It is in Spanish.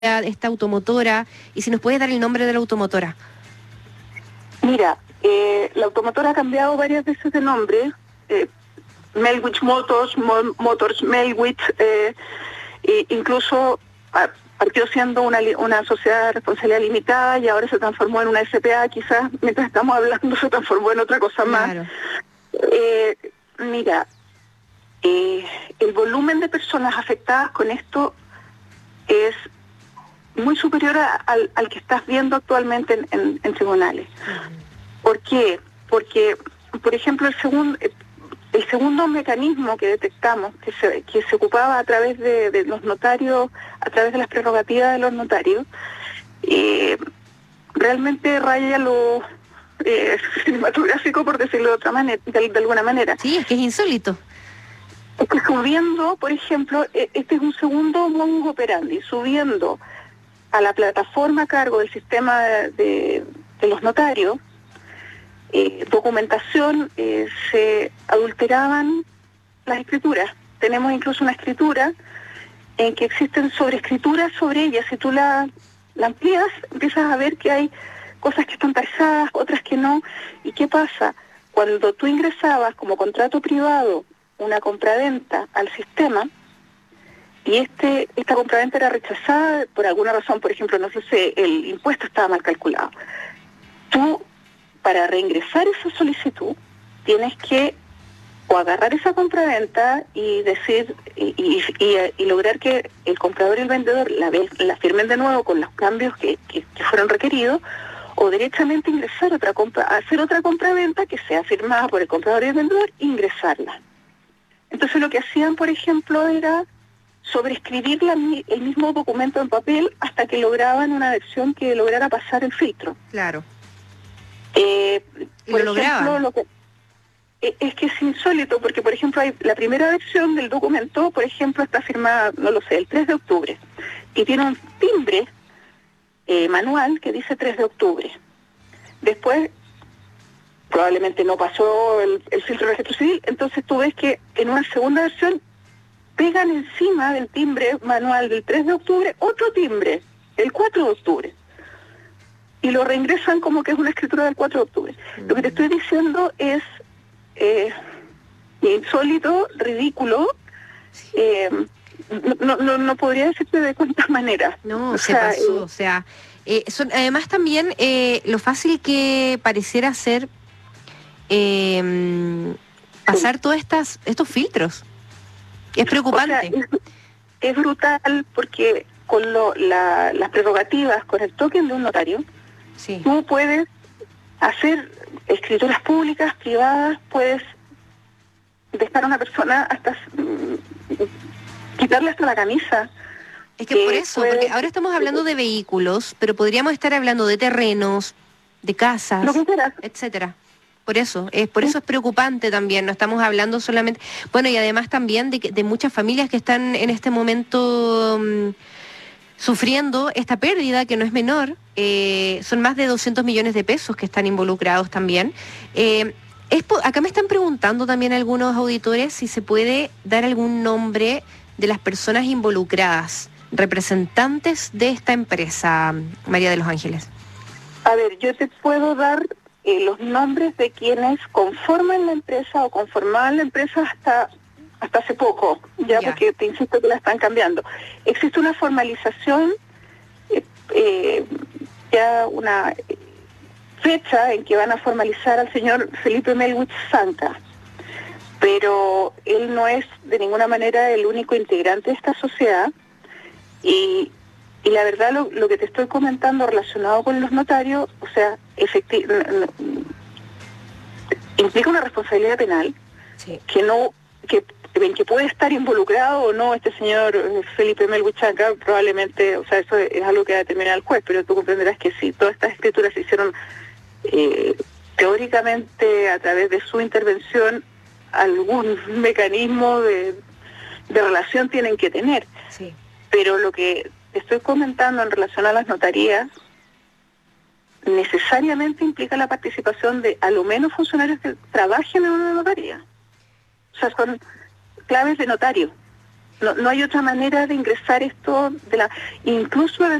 esta automotora y si nos puede dar el nombre de la automotora. Mira, la automotora ha cambiado varias veces de nombre, Melwich Motors, Motors Melwich, incluso partió siendo una sociedad de responsabilidad limitada y ahora se transformó en una SPA, quizás mientras estamos hablando se transformó en otra cosa Claro. más. Mira, el volumen de personas afectadas con esto es muy superior al que estás viendo actualmente en tribunales. ¿Por qué? Porque, por ejemplo, el segundo mecanismo que detectamos, que se ocupaba a través de los notarios, a través de las prerrogativas de los notarios, realmente raya lo cinematográfico, por decirlo de otra manera, de alguna manera. Sí, es que es insólito. Es que subiendo, por ejemplo, este es un segundo modus operandi, subiendo a la plataforma a cargo del sistema de los notarios, documentación, se adulteraban las escrituras. Tenemos incluso una escritura en que existen sobreescrituras sobre ella. Si tú la amplías, empiezas a ver que hay cosas que están tasadas, otras que no. ¿Y qué pasa? Cuando tú ingresabas como contrato privado una compraventa al sistema, y esta compraventa era rechazada por alguna razón, por ejemplo, no sé, el impuesto estaba mal calculado. Tú, para reingresar esa solicitud, tienes que o agarrar esa compraventa y decir y lograr que el comprador y el vendedor la firmen de nuevo con los cambios que fueron requeridos, o directamente ingresar hacer otra compraventa que sea firmada por el comprador y el vendedor e ingresarla. Entonces lo que hacían, por ejemplo, era sobreescribir el mismo documento en papel hasta que lograban una versión que lograra pasar el filtro. Claro. Por ejemplo, es que es insólito, porque por ejemplo la primera versión del documento, por ejemplo, está firmada, no lo sé, el 3 de octubre, y tiene un timbre manual que dice 3 de octubre. Después, probablemente no pasó el filtro de registro civil, entonces tú ves que en una segunda versión pegan encima del timbre manual del 3 de octubre otro timbre, el 4 de octubre. Y lo reingresan como que es una escritura del 4 de octubre. Lo que te estoy diciendo es insólito, ridículo. No podría decirte de cuántas maneras. No, se pasó. Además también lo fácil que pareciera ser pasar todos estos filtros. Es preocupante. O sea, es brutal porque con las prerrogativas, con el token de un notario, sí, tú puedes hacer escrituras públicas, privadas, puedes dejar a una persona hasta quitarle hasta la camisa. Es que por eso, porque ahora estamos hablando de vehículos, pero podríamos estar hablando de terrenos, de casas, etcétera. Por eso es preocupante también, no estamos hablando solamente, bueno, y además también de muchas familias que están en este momento sufriendo esta pérdida que no es menor, son más de 200 millones de pesos que están involucrados también. Acá me están preguntando también algunos auditores si se puede dar algún nombre de las personas involucradas, representantes de esta empresa, María de los Ángeles. A ver, yo te puedo dar los nombres de quienes conforman la empresa o conformaban la empresa hasta hace poco, ya porque te insisto que la están cambiando. Existe una formalización, ya una fecha en que van a formalizar al señor Felipe Melwich Zanca, pero él no es de ninguna manera el único integrante de esta sociedad, y la verdad lo que te estoy comentando relacionado con los notarios, o sea, implica una responsabilidad penal, sí, en que puede estar involucrado o no este señor Felipe Melwich Zanca, probablemente, o sea, eso es algo que va a determinar el juez, pero tú comprenderás que si todas estas escrituras se hicieron teóricamente a través de su intervención, algún mecanismo de relación tienen que tener. Sí. Pero lo que estoy comentando en relación a las notarías necesariamente implica la participación de a lo menos funcionarios que trabajen en una notaría. O sea, son claves de notario. No hay otra manera de ingresar esto incluso